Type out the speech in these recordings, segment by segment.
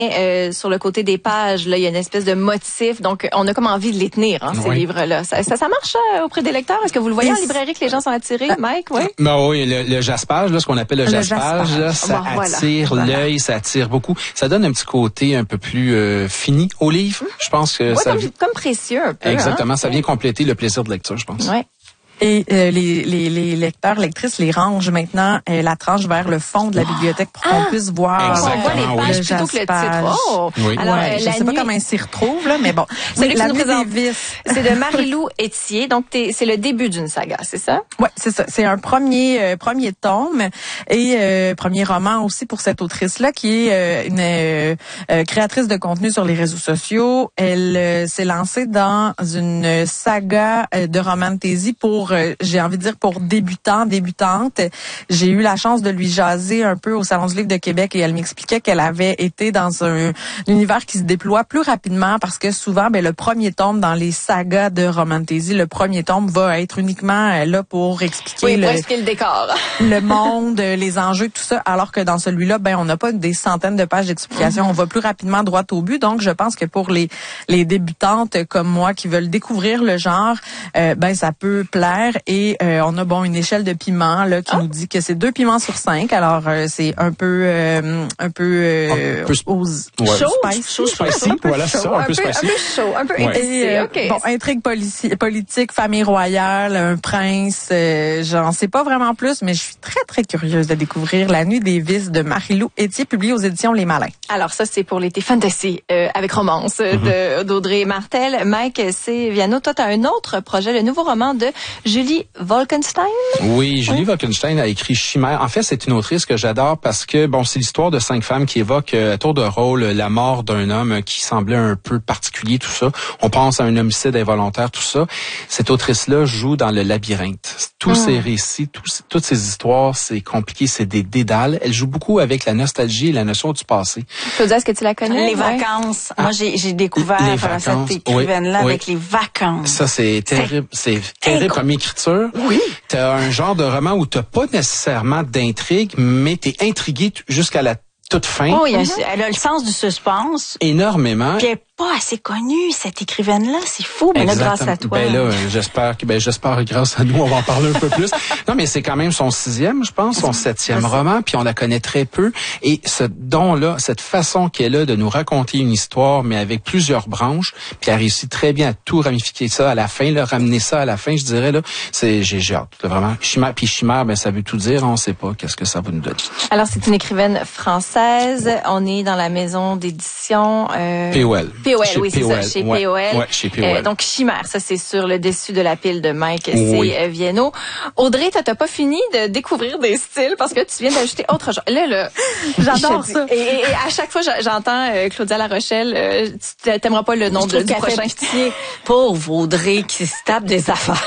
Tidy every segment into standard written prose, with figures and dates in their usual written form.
sur le côté des pages, là, il y a une espèce de motif. Donc, on a comme envie de les tenir, ces livres-là. Ça marche auprès des lecteurs? Est-ce que vous le voyez en librairie que les gens sont attirés, Mike? Oui. Ben oui, le jaspage, là, ce qu'on appelle le jaspage, là, ça attire l'œil, ça attire beaucoup. Ça donne un petit côté un peu plus fini au livre. Je pense que ça comme précieux un peu. Exactement, ça vient compléter le plaisir de lecture, je pense. Ouais. Et les lecteurs, lectrices les rangent maintenant la tranche vers le fond de la bibliothèque pour qu'on puisse voir les pages plutôt que le titre. Oh! Oui. Alors, je sais pas comment ils s'y retrouvent, là, mais bon. C'est de Marie-Lou Etier. Donc, c'est le début d'une saga, c'est ça? Ouais, c'est ça. C'est un premier tome et premier roman aussi pour cette autrice-là qui est une créatrice de contenu sur les réseaux sociaux. Elle s'est lancée dans une saga de romantasy pour j'ai envie de dire pour débutantes. J'ai eu la chance de lui jaser un peu au Salon du Livre de Québec et elle m'expliquait qu'elle avait été dans un univers qui se déploie plus rapidement parce que souvent, le premier tome dans les sagas de romantasy, le premier tome va être uniquement là pour expliquer le décor, le monde, les enjeux, tout ça, alors que dans celui-là, on n'a pas des centaines de pages d'explications. On va plus rapidement droit au but. Donc, je pense que pour les débutantes comme moi qui veulent découvrir le genre, ça peut plaire. Et on a une échelle de piment là qui nous dit que c'est 2 piments sur 5. Alors c'est un peu chaud, spicy. Voilà, c'est ça, un peu spicy. Un peu chaud, un peu épicé. Intrigue politique, famille royale, un prince. J'en sais pas vraiment plus, mais je suis très très curieuse de découvrir La Nuit des Vices de Marie-Lou Etier, publié aux éditions Les Malins. Alors ça c'est pour l'été fantasy avec romance d'Audrey Martel. Mike Viano, toi t'as un autre projet, le nouveau roman de Julie Wolkenstein? Oui, Julie Wolkenstein a écrit Chimère. En fait, c'est une autrice que j'adore parce que, c'est l'histoire de 5 femmes qui évoquent à tour de rôle la mort d'un homme qui semblait un peu particulier, tout ça. On pense à un homicide involontaire, tout ça. Cette autrice-là joue dans le labyrinthe. Tous ces récits, toutes ces histoires, c'est compliqué, c'est des dédales. Elle joue beaucoup avec la nostalgie et la notion du passé. Claudia, est-ce que tu la connais? Les vacances. Moi, j'ai découvert cette écrivaine-là avec les vacances. Ça, c'est terrible. C'est terrible comme écriture. Oui. T'as un genre de roman où t'as pas nécessairement d'intrigue, mais t'es intrigué jusqu'à la toute fin. Oh, elle a le sens du suspense. Énormément. Puis elle est pas assez connue, cette écrivaine-là. C'est fou, mais là, grâce à toi. J'espère grâce à nous, on va en parler un peu plus. Non, mais c'est quand même son 6e, je pense, son 7e roman, puis on la connaît très peu. Et ce don-là, cette façon qu'elle a de nous raconter une histoire, mais avec plusieurs branches, puis elle réussit très bien à tout ramifier ça à la fin, ramener ça à la fin, je dirais, j'ai hâte, vraiment. Chimère, ça veut tout dire, on sait pas qu'est-ce que ça va nous donner. Alors, c'est une écrivaine française. On est dans la maison d'édition POL. POL, oui, c'est ça, chez POL. Ouais, chez POL. Donc, Chimère, ça, c'est sur le dessus de la pile de Mike Viano. Audrey, t'as pas fini de découvrir des styles parce que tu viens d'ajouter autre chose. Là, j'adore ça. Et à chaque fois, j'entends Claudia La Rochelle, tu t'aimeras pas le nom du prochain. Pauvre Audrey qui se tape des affaires.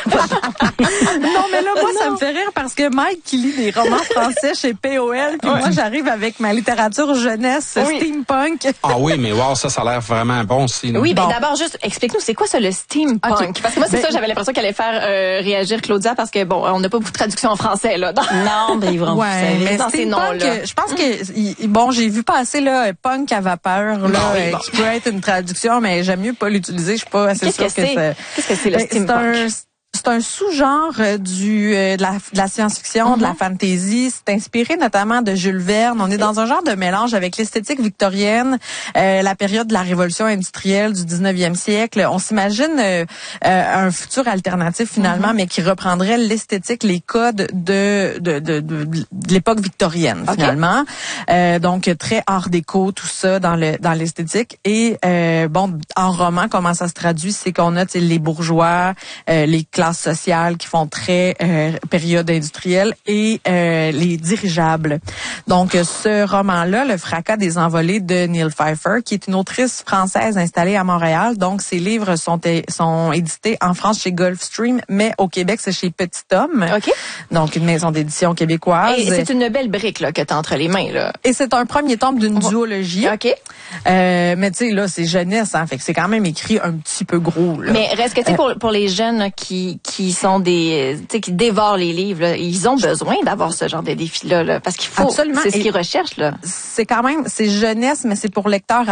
Non, mais là, moi, ça me fait rire parce que Mike qui lit des romans français chez POL, puis moi, j'arrive avec ma littérature jeunesse, steampunk. Ah oui, mais wow, ça a l'air vraiment bon aussi. Là. Oui, mais d'abord, juste, explique-nous, c'est quoi ça, le steampunk? Okay. Parce que moi, c'est ça, j'avais l'impression qu'elle allait faire réagir Claudia parce que, on n'a pas beaucoup de traduction en français, là. Non, mais ils vont mais dans ces noms-là. Je pense que, j'ai vu passer, là, punk à vapeur, là, qui peut être une traduction, mais j'aime mieux pas l'utiliser, je suis pas assez sûre que c'est... Qu'est-ce que c'est le steampunk? C'est un sous-genre de la science-fiction, de la fantasy. C'est inspiré notamment de Jules Verne. On est dans un genre de mélange avec l'esthétique victorienne, la période de la révolution industrielle du 19e siècle. On s'imagine un futur alternatif finalement, mais qui reprendrait l'esthétique, les codes de l'époque victorienne finalement. Donc très art déco, tout ça dans l'esthétique. Et en roman, comment ça se traduit, c'est qu'on a les bourgeois, les classes sociales qui font très période industrielle et les dirigeables. Donc ce roman-là, Le fracas des envolées de Neil Pfeiffer, qui est une autrice française installée à Montréal. Donc ses livres sont édités en France chez Gulfstream, mais au Québec c'est chez Petit Homme. Okay. Donc une maison d'édition québécoise. Et c'est une belle brique là que t'as entre les mains là. Et c'est un premier tome d'une duologie. OK. Mais tu sais là c'est jeunesse fait que c'est quand même écrit un petit peu gros là. Mais reste que tu sais pour les jeunes là, qui sont qui dévorent les livres là, ils ont besoin d'avoir ce genre de défi là parce qu'il faut. Absolument. C'est ce qu'ils recherchent là. C'est quand même c'est jeunesse mais c'est pour lecteurs